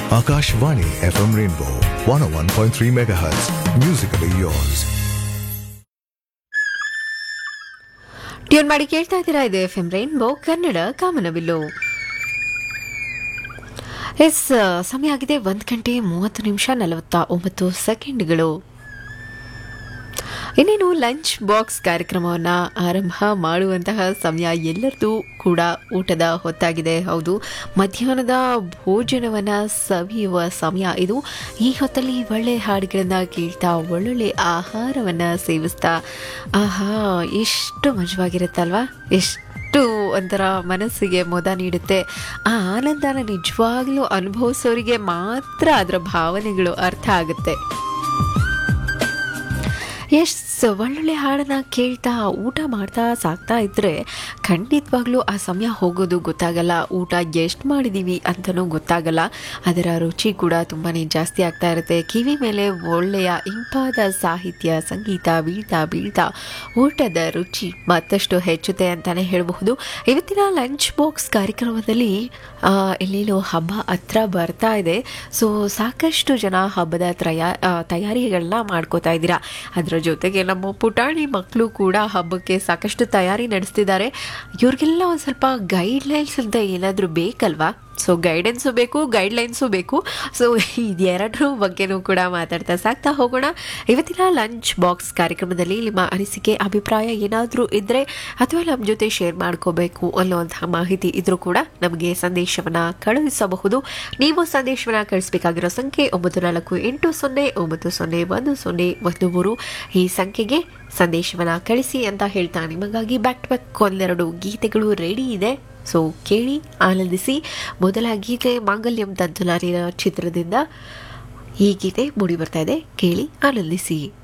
Akashvani FM Rainbow 101.3 MHz. Musically yours. Tune ಮಾಡಿ ಕೇಳ್ತಾ ಇದ್ದೀರಾ, ಇದು FM ರೈನ್ಬೋ ಕನ್ನಡ ಕಾಮನಬಿಲ್ಲು. ಸಮಯ ಆಗಿದೆ 1:30 ಇನ್ನೇನು ಲಂಚ್ ಬಾಕ್ಸ್ ಕಾರ್ಯಕ್ರಮವನ್ನು ಆರಂಭ ಮಾಡುವಂತಹ ಸಮಯ. ಎಲ್ಲರದು ಕೂಡ ಊಟದ ಹೊತ್ತಾಗಿದೆ. ಹೌದು, ಮಧ್ಯಾಹ್ನದ ಭೋಜನವನ್ನು ಸವಿಯುವ ಸಮಯ ಇದು. ಈ ಹೊತ್ತಲ್ಲಿ ಒಳ್ಳೆ ಹಾಡುಗಳನ್ನು ಕೇಳ್ತಾ ಒಳ್ಳೊಳ್ಳೆ ಆಹಾರವನ್ನು ಸೇವಿಸ್ತಾ ಎಷ್ಟು ಮಜವಾಗಿರುತ್ತಲ್ವಾ, ಎಷ್ಟು ಒಂಥರ ಮನಸ್ಸಿಗೆ ಮುದ ನೀಡುತ್ತೆ. ಆ ಆನಂದನ ನಿಜವಾಗ್ಲೂ ಅನುಭವಿಸೋರಿಗೆ ಮಾತ್ರ ಅದರ ಭಾವನೆಗಳು ಅರ್ಥ ಆಗುತ್ತೆ. ಎಷ್ಟು ಒಳ್ಳೊಳ್ಳೆ ಹಾಡನ್ನು ಕೇಳ್ತಾ ಊಟ ಮಾಡ್ತಾ ಸಾಕ್ತಾ ಇದ್ದರೆ ಖಂಡಿತವಾಗ್ಲೂ ಆ ಸಮಯ ಹೋಗೋದು ಗೊತ್ತಾಗಲ್ಲ. ಊಟ ಎಷ್ಟು ಮಾಡಿದ್ದೀವಿ ಅಂತಲೂ ಗೊತ್ತಾಗಲ್ಲ. ಅದರ ರುಚಿ ಕೂಡ ತುಂಬಾ ಜಾಸ್ತಿ ಆಗ್ತಾ ಇರುತ್ತೆ. ಕಿವಿ ಮೇಲೆ ಒಳ್ಳೆಯ ಇಂಪಾದ ಸಾಹಿತ್ಯ ಸಂಗೀತ ಬೀಳ್ತಾ ಬೀಳ್ತಾ ಊಟದ ರುಚಿ ಮತ್ತಷ್ಟು ಹೆಚ್ಚುತ್ತೆ ಅಂತಲೇ ಹೇಳಬಹುದು. ಇವತ್ತಿನ ಲಂಚ್ ಬಾಕ್ಸ್ ಕಾರ್ಯಕ್ರಮದಲ್ಲಿ ಎಲ್ಲೇನೋ ಹಬ್ಬ ಹತ್ರ ಬರ್ತಾ ಇದೆ. ಸೊ ಸಾಕಷ್ಟು ಜನ ಹಬ್ಬದ ತಯಾರಿಗಳನ್ನ ಮಾಡ್ಕೋತಾ ಇದ್ದೀರಾ. ಅದರ ಜೊತೆಗೆ ನಮ್ಮ ಪುಟಾಣಿ ಮಕ್ಕಳು ಕೂಡ ಹಬ್ಬಕ್ಕೆ ಸಾಕಷ್ಟು ತಯಾರಿ ನಡೆಸ್ತಿದ್ದಾರೆ. ಇವ್ರಿಗೆಲ್ಲ ಒಂದು ಸ್ವಲ್ಪ ಗೈಡ್ಲೈನ್ಸ್ ಅಂತ ಏನಾದರೂ ಬೇಕಲ್ವಾ? ಸೊ ಗೈಡೆನ್ಸು ಬೇಕು, ಗೈಡ್ಲೈನ್ಸು ಬೇಕು. ಸೊ ಇದೆರಡರ ಬಗ್ಗೆನೂ ಕೂಡ ಮಾತಾಡ್ತಾ ಸಾಕ್ತಾ ಹೋಗೋಣ. ಇವತ್ತಿನ ಲಂಚ್ ಬಾಕ್ಸ್ ಕಾರ್ಯಕ್ರಮದಲ್ಲಿ ನಿಮ್ಮ ಅನಿಸಿಕೆ ಅಭಿಪ್ರಾಯ ಏನಾದರೂ ಇದ್ದರೆ ಅಥವಾ ನಮ್ಮ ಜೊತೆ ಶೇರ್ ಮಾಡ್ಕೋಬೇಕು ಅನ್ನುವಂತಹ ಮಾಹಿತಿ ಇದ್ರೂ ಕೂಡ ನಮಗೆ ಸಂದೇಶವನ್ನು ಕಳುಹಿಸಬಹುದು. ನೀವು ಸಂದೇಶವನ್ನು ಕಳಿಸಬೇಕಾಗಿರೋ ಸಂಖ್ಯೆ 9480901013 ಈ ಸಂಖ್ಯೆಗೆ ಸಂದೇಶವನ್ನು ಕಳಿಸಿ ಅಂತ ಹೇಳ್ತಾ ನಿಮಗಾಗಿ ಬ್ಯಾಕ್ ಟು ಬ್ಯಾಕ್ ಒಂದೆರಡು ಗೀತೆಗಳು ರೆಡಿ ಇದೆ. ಸೊ ಕೇಳಿ ಆನಂದಿಸಿ. ಮೊದಲ ಗೀತೆ ಮಾಂಗಲ್ಯಂ ತಂತುಲಾರಿನ ಚಿತ್ರದಿಂದ ಈ ಗೀತೆ ಮೂಡಿ ಬರ್ತಾ ಇದೆ. ಕೇಳಿ ಆನಂದಿಸಿ.